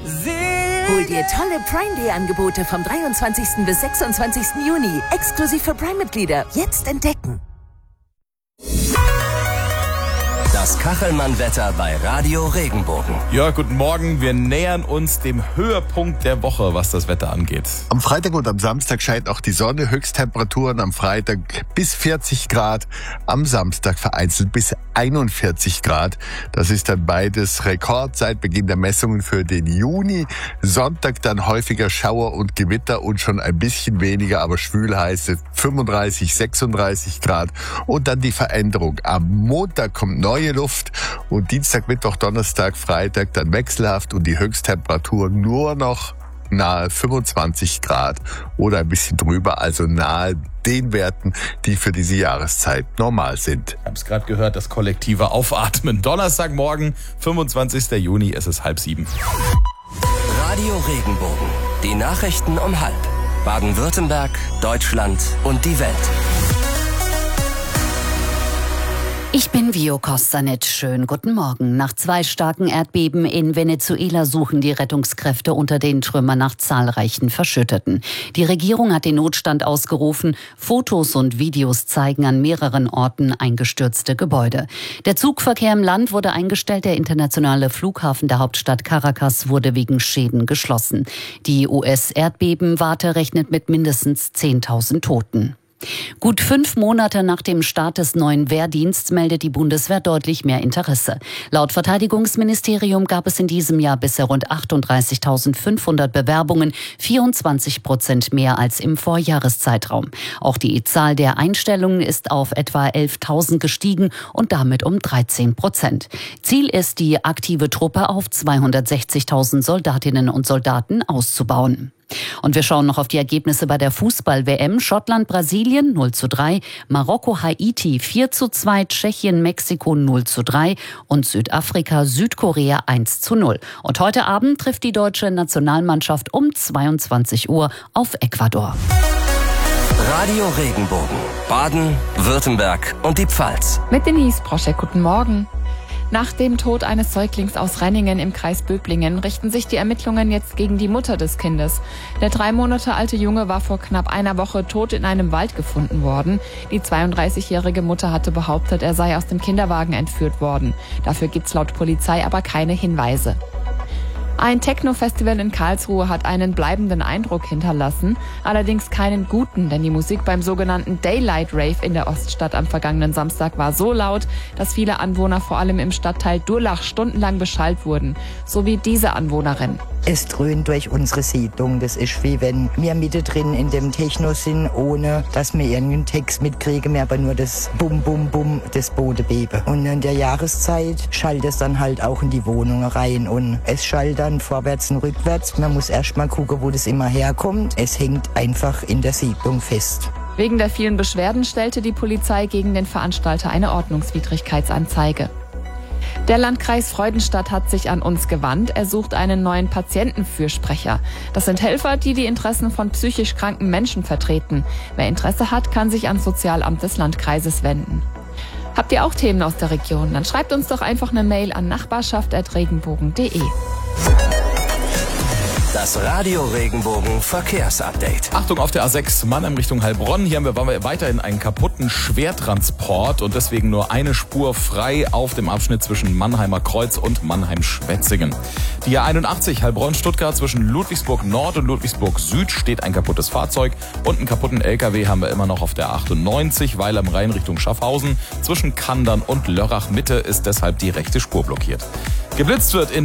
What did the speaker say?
Hol dir tolle Prime Day Angebote vom 23. bis 26. Juni. Exklusiv für Prime-Mitglieder. Jetzt entdecken. Das Kachelmann-Wetter bei Radio Regenbogen. Ja, guten Morgen. Wir nähern uns dem Höhepunkt der Woche, was das Wetter angeht. Am Freitag und am Samstag scheint auch die Sonne. Höchsttemperaturen am Freitag bis 40 Grad, am Samstag vereinzelt bis 41 Grad. Das ist dann beides Rekord seit Beginn der Messungen für den Juni. Sonntag dann häufiger Schauer und Gewitter und schon ein bisschen weniger, aber schwülheiße 35, 36 Grad. Und dann die Veränderung. Am Montag kommt neue Luft und Dienstag, Mittwoch, Donnerstag, Freitag dann wechselhaft und die Höchsttemperatur nur noch nahe 25 Grad oder ein bisschen drüber, also nahe den Werten, die für diese Jahreszeit normal sind. Ich habe es gerade gehört, das kollektive Aufatmen. Donnerstagmorgen, 25. Juni, es ist 6:30. Radio Regenbogen. Die Nachrichten um 6:30. Baden-Württemberg, Deutschland und die Welt. Ich bin Vio Kostanec. Schönen guten Morgen. Nach 2 starken Erdbeben in Venezuela suchen die Rettungskräfte unter den Trümmern nach zahlreichen Verschütteten. Die Regierung hat den Notstand ausgerufen. Fotos und Videos zeigen an mehreren Orten eingestürzte Gebäude. Der Zugverkehr im Land wurde eingestellt. Der internationale Flughafen der Hauptstadt Caracas wurde wegen Schäden geschlossen. Die US-Erdbebenwarte rechnet mit mindestens 10.000 Toten. Gut 5 Monate nach dem Start des neuen Wehrdienstes meldet die Bundeswehr deutlich mehr Interesse. Laut Verteidigungsministerium gab es in diesem Jahr bisher rund 38.500 Bewerbungen, 24% mehr als im Vorjahreszeitraum. Auch die Zahl der Einstellungen ist auf etwa 11.000 gestiegen und damit um 13%. Ziel ist, die aktive Truppe auf 260.000 Soldatinnen und Soldaten auszubauen. Und wir schauen noch auf die Ergebnisse bei der Fußball-WM. Schottland, Brasilien 0:3, Marokko, Haiti 4:2, Tschechien, Mexiko 0:3 und Südafrika, Südkorea 1:0. Und heute Abend trifft die deutsche Nationalmannschaft um 22 Uhr auf Ecuador. Radio Regenbogen. Baden, Württemberg und die Pfalz. Mit Denise Broschek, guten Morgen. Nach dem Tod eines Säuglings aus Renningen im Kreis Böblingen richten sich die Ermittlungen jetzt gegen die Mutter des Kindes. Der 3 Monate alte Junge war vor knapp einer Woche tot in einem Wald gefunden worden. Die 32-jährige Mutter hatte behauptet, er sei aus dem Kinderwagen entführt worden. Dafür gibt's laut Polizei aber keine Hinweise. Ein Techno-Festival in Karlsruhe hat einen bleibenden Eindruck hinterlassen, allerdings keinen guten, denn die Musik beim sogenannten Daylight Rave in der Oststadt am vergangenen Samstag war so laut, dass viele Anwohner vor allem im Stadtteil Durlach stundenlang beschallt wurden, so wie diese Anwohnerin. Es dröhnt durch unsere Siedlung. Das ist wie wenn wir mittendrin in dem Techno sind, ohne dass wir irgendeinen Text mitkriegen, aber nur das Bum, Bum, Bum, das Bodenbeben. Und in der Jahreszeit schallt es dann halt auch in die Wohnungen rein und es schallt dann vorwärts und rückwärts. Man muss erst mal gucken, wo das immer herkommt. Es hängt einfach in der Siedlung fest. Wegen der vielen Beschwerden stellte die Polizei gegen den Veranstalter eine Ordnungswidrigkeitsanzeige. Der Landkreis Freudenstadt hat sich an uns gewandt. Er sucht einen neuen Patientenfürsprecher. Das sind Helfer, die die Interessen von psychisch kranken Menschen vertreten. Wer Interesse hat, kann sich ans Sozialamt des Landkreises wenden. Habt ihr auch Themen aus der Region? Dann schreibt uns doch einfach eine Mail an nachbarschaft@regenbogen.de. Das Radio Regenbogen Verkehrsupdate. Achtung auf der A6 Mannheim Richtung Heilbronn. Hier haben wir weiterhin einen kaputten Schwertransport und deswegen nur eine Spur frei auf dem Abschnitt zwischen Mannheimer Kreuz und Mannheim-Schwetzingen. Die A81 Heilbronn-Stuttgart zwischen Ludwigsburg Nord und Ludwigsburg Süd steht ein kaputtes Fahrzeug und einen kaputten LKW haben wir immer noch auf der 98 Weil am Rhein Richtung Schaffhausen. Zwischen Kandern und Lörrach Mitte ist deshalb die rechte Spur blockiert. Geblitzt wird in